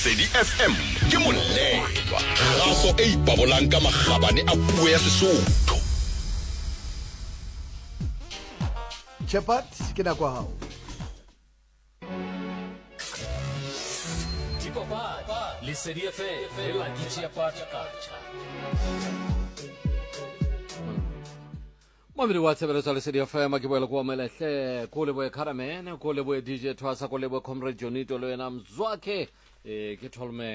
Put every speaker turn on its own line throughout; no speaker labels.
Lesedi FM ke molelwa raso e ipabolang ka magabane a puo ya Sesotho.
Chapat ke na kwa hao.
Lesedi FM la Chapat culture. Mamiri wa tsebeletswa Lesedi FM ke boela kwa melehle ko leboe Caramene ko leboe DJ Twasa ko leboe Comrade Jonito lo yena mzwakhe ke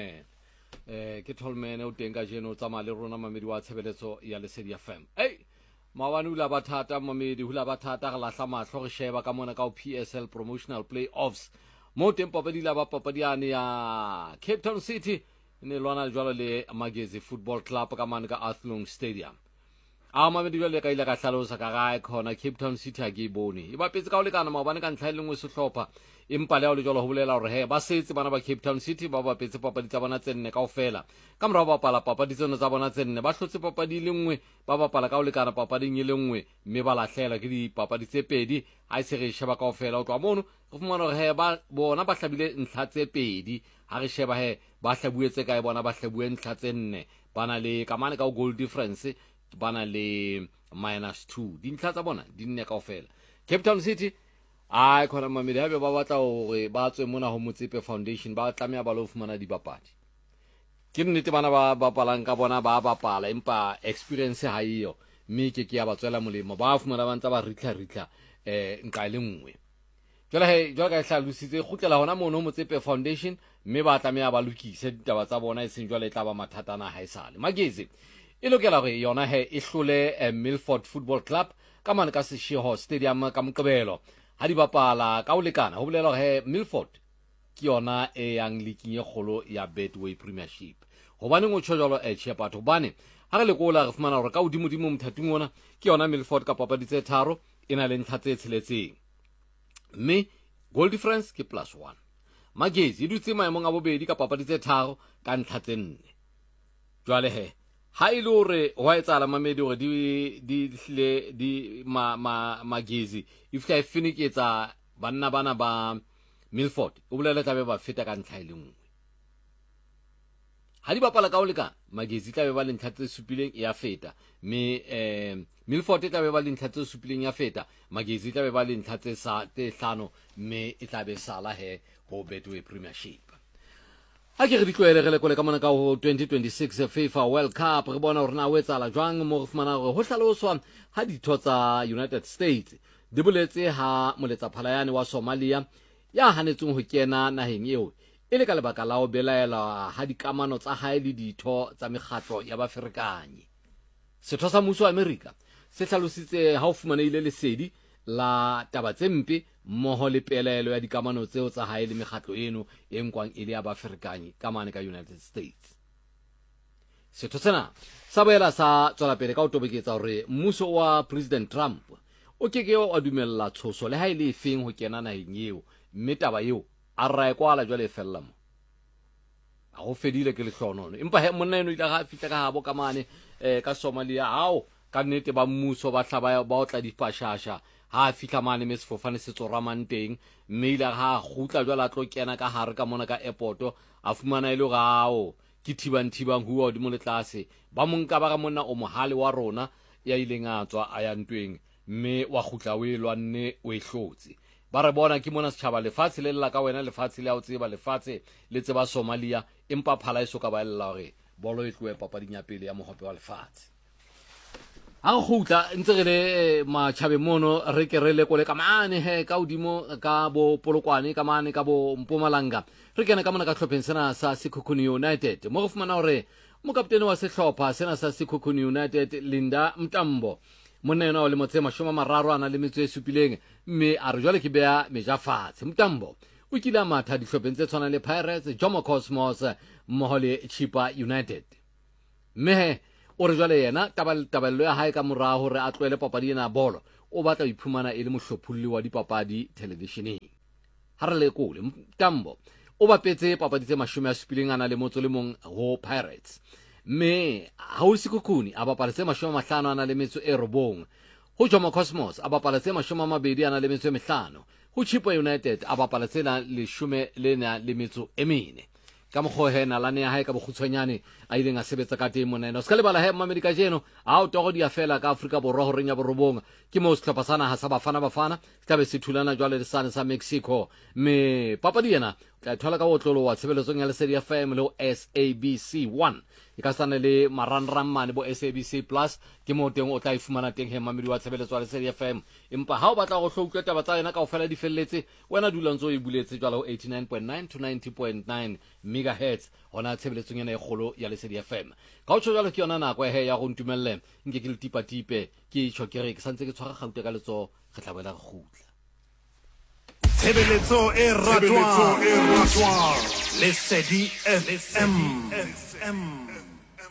Tolman o teng ka jeno tsa male rona mamiri wa tshebeletso ya Lesedi FM. Mawani hula bathata mamedi hula bathata ga lahla mahlo re sheba ka mona ka PSL promotional playoffs mo teng papadi la ba papadiane ya Cape Town City ne lwana jwalo le Magezi Football Club ka mane ka Athlone Stadium. Mamedi jwale ka ile ka hlalosa ka gae khona Cape Town City ha ke bone e ba petse ka o lekana maobane ka ntlha lengwe se hlopha empa le a le jwalo ho bolela hore he ba setse bana ba Cape Town City ba ba petse papadi tsa bona tsenne kaofela ka mora ba pala papadi tseno tsa bona tsenne ba hlotse papadi le nngwe ba bapala ka o lekana papading e le nngwe mme ba lahlela ke dipapadi tse pedi ha se re sheba kaofela o twa mono go fumana hore he ba bona ba hlabile ntlha tse pedi ha re sheba he ba hlabuetse kae bona ba hlabue ntlha tse nne bana le kamane ka goal difference bana le -2 dintlha tsa bona di nne kaofela. Cape Town City ai khona mamedi ha be ba batla hore ba tswe mona ho Motsepe Foundation ba tlamea ba lo fumana dipapadi ke nnete bana ba bapalang ka bona ba bapala empa experience ha iyo mme ke ya ba tswela molemo ba fumana ba ntse ba ritla nqa le nngwe jwale ka hlalositse khutlela hona mono ho Motsepe Foundation mme ba tlamea ba lokise ditaba tsa bona e seng jwale tla ba mathatana ha isale Magezi e lokela hore yona he e hlole Milford Football Club ka mane ka Seshiho Stadium ka Moqebelo ha di bapala ka o lekana ho bolela he Milford ke yona e yang league e kgolo ya Betway Premiership hobane ngo tshojalo Chapat hobane ha re le kola re fumana hore ka odimo mothating ona ke yona Milford ka papadi tse tharo ena le ntlha tse tsheletseng mme goal difference ke +1 Magezi dutse maemong a bobedi ka papadi tse tharo ka ntlha tse nne jwale he ha ile hore wa etsala mamedi hore di Magezi e fika e finiketsa banna bana ba Milford o bolela tlabe ba feta ka ntlha ile nngwe ha di bapala ka o lekana Magezi tlabe ba le ntlha tse supileng ya feta me Milford tlabe ba le ntlha tse supileng ya feta Magezi tlabe ba le ntlha tse hlano me e tlabe sala he ho Betway Premiership. Ha ke re di tloele re le kole ka mona ka ho 2026 FIFA World Cup re bona hore na o etsala jwang mo re fumana hore ho hlaloswa ha ditho tsa United States di boletse ha moletsa phalayane wa Somalia ya hanetseng ho kena naheng eo e le ka lebaka la o belaela ha dikamano tsa hae le ditho tsa mekgatlo ya Baafrikanye. Setho sa mmuso wa America se hlalositse ha o fumaneile lesedi la taba tse mpe mmoho le pelaelo ya dikamano tseo tsa hae le mekgatlo eno e nkwang e le ya Baafrikanye ka mane ka United States. Setho sena sa boela sa tswela pele ka o tobeketsa hore mmuso wa President Trump o keke o dumella tshoso le ha ile e feng ho kena naheng eo mme taba eo a rae kwala jwale fella mo a ho fedile ke lehlonono empa he monna eno ila ga fitla ka habo ka mane ka Somalia hao ka nnete ba mmuso ba hlaba ba o tla dipashasha ha fitla mane me sefofane se tsoramang teng mme ila ha gutla jwala tlo kena ka hare ka mona ka airport a fumana ile gao ke thibang huwa di mo le tlase ba monka ba ga monna o mohale wa rona ya ileng a tswa a ya ntweng mme wa gutla we lwanne o ehlotse ba re bona ke mona setjhaba lefatshe le lla ka wena lefatshe le a o tseba lefatshe le tseba Somalia empa phala e soka ba ella hore bolo e tloe papading ya pele ya mohope wa lefatshe ha gutla ntse re le matjhabe mono re ke re le kole ka mane he ka udimo ka bo Polokwane ka mane ka bo Mpumalanga re kena ka mona ka hlopheng sena sa Sekhukhune United mo go fumana hore mo kaptene wa sehlopha sena sa Sekhukhune United Linda Mtambo monna yena o le motse 30 ana le metso e supileng mme a re jwale ke bea meja fatshe Mtambo o kila matha dihlopheng tse tshwana le Pirates Jomo Cosmos mmoho le Chippa United mme o re jwale yena taballo ya hae ka morao hore a tloele papadi ena bolo o batla ho iphumana e le mohlophulli wa dipapadi televisioneng ha re le kole Mtambo o bapetse papadi tse 70 ana le motso le mong ho Pirates mme ha o Sekhukhune a bapala tse 50 ana le metso e robong ho Jomo Cosmos a bapala tse 20 ana le metso e 5 ho Chippa United a bapala tsena le 10 le metso e 4 ka mokgo he nalane ya hae ka bogutshwanyane a ileng a sebetsa ka teng mona ena o ska lebala he mmamedi ka jeno a o togo dia fela ka Afrika Borwa horeng ya borobong ke mo setlhopha sana ha sa bafana se tlabe se thulana jwale le sane sa Mexico me papadi ena tla thola ka botlolo wa tshebeletsong ya Lesedi FM le SABC 1 e ka sana le maranrang mane bo SABC Plus ke mo teng o tla ifumana teng he mmamedi wa tshebeletso ya Lesedi FM empa ha o batla go hloutla taba tsa yena ka ofela di felletse wena dula ntse o e buletse jwalo 89.9 to 90.9 megahertz hona tshebeletsong ena e kgolo ya Lesedi FM ka o tsho jwalo ke yona nako he ya go ntumelle nke ke le tipa-tipe ke tshokere ke santse ke tshwara gauta ka letso re tla boela go gutla
Tshebeletso e ratwa Lesedi FM